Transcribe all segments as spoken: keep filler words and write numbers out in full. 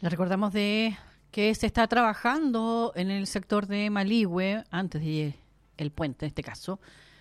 Les recordamos de que se está trabajando en el sector de Maligüe, antes de el puente en este caso.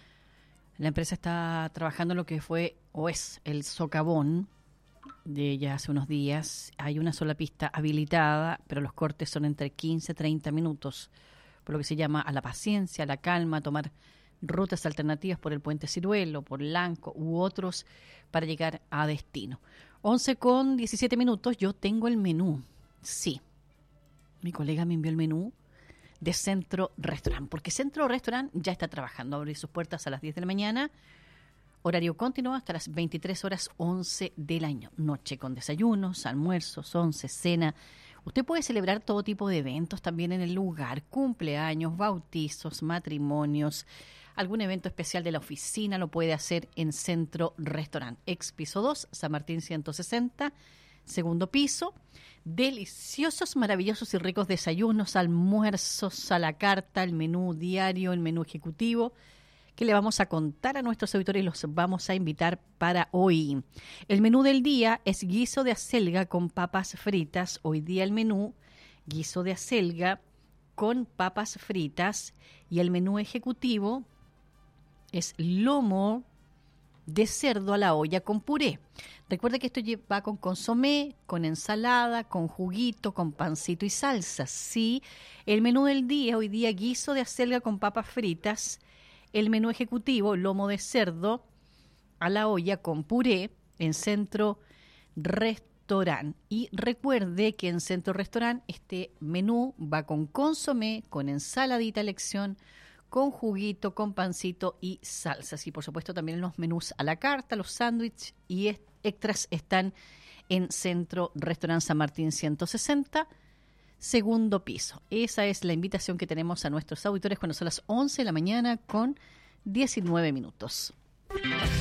La empresa está trabajando en lo que fue o es el socavón de ya hace unos días. Hay una sola pista habilitada, pero los cortes son entre quince y treinta minutos, por lo que se llama a la paciencia, a la calma, a tomar rutas alternativas por el puente Ciruelo, por Lanco u otros para llegar a destino. once con diecisiete minutos, yo tengo el menú. Sí, mi colega me envió el menú de Centro Restaurant, porque Centro Restaurant ya está trabajando, abre sus puertas a las diez de la mañana, horario continuo hasta las veintitrés horas once del año, noche con desayunos, almuerzos, once, cena. Usted puede celebrar todo tipo de eventos también en el lugar, cumpleaños, bautizos, matrimonios, algún evento especial de la oficina lo puede hacer en Centro Restaurant, ex piso dos, San Martín ciento sesenta, segundo piso. Deliciosos, maravillosos y ricos desayunos, almuerzos a la carta, el menú diario, el menú ejecutivo, que le vamos a contar a nuestros auditores y los vamos a invitar para hoy. El menú del día es guiso de acelga con papas fritas. Hoy día el menú, guiso de acelga con papas fritas. Y el menú ejecutivo es lomo de cerdo a la olla con puré. Recuerde que esto va con consomé, con ensalada, con juguito, con pancito y salsa. Sí, el menú del día, hoy día guiso de acelga con papas fritas. El menú ejecutivo, lomo de cerdo a la olla con puré en Centro Restaurant. Y recuerde que en Centro Restaurant este menú va con consomé, con ensaladita a elección, con juguito, con pancito y salsas. Y por supuesto también los menús a la carta, los sándwiches y extras están en Centro Restaurant San Martín ciento sesenta, segundo piso. Esa es la invitación que tenemos a nuestros auditores cuando son las once de la mañana con diecinueve minutos.